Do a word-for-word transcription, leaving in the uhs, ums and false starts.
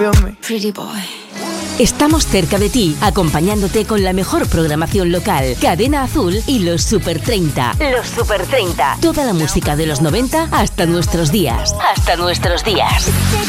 Pretty boy. Estamos cerca de ti, acompañándote con la mejor programación local. Cadena Azul y los Super treinta. Los Super treinta. Toda la música de los noventa hasta nuestros días. Hasta nuestros días.